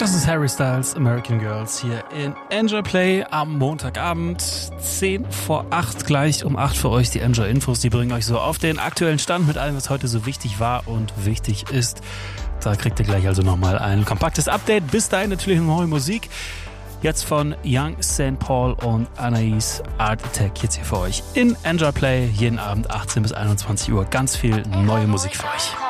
Das ist Harry Styles, American Girls, hier in Enjoy Play am Montagabend, 7:10 gleich um 8 für euch die Enjoy Infos. Die bringen euch so auf den aktuellen Stand mit allem, was heute so wichtig war und wichtig ist. Da kriegt ihr gleich also nochmal ein kompaktes Update. Bis dahin natürlich neue Musik. Jetzt von Young St. Paul und Anais Art Attack jetzt hier für euch in Enjoy Play. Jeden Abend 18 bis 21 Uhr ganz viel neue Musik für euch.